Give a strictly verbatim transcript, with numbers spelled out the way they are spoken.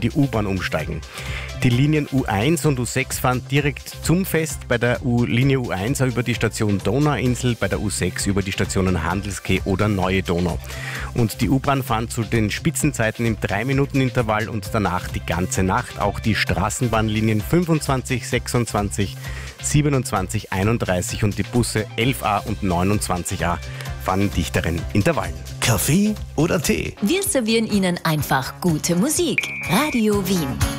die U-Bahn umsteigen. Die Linien U eins und U sechs fahren direkt zum Fest, bei der U Linie U eins über die Station Donauinsel, bei der U sechs über die Stationen Handelskeh oder Neue Donau. Und die U-Bahn fahren zu den Spitzenzeiten im drei Minuten Intervall und danach die ganze Nacht. Auch die Straßenbahnlinien fünfundzwanzig, sechsundzwanzig, siebenundzwanzig, einunddreißig und die Busse elf a und neunundzwanzig a fahren in dichteren Intervallen. Kaffee oder Tee? Wir servieren Ihnen einfach gute Musik. Radio Wien.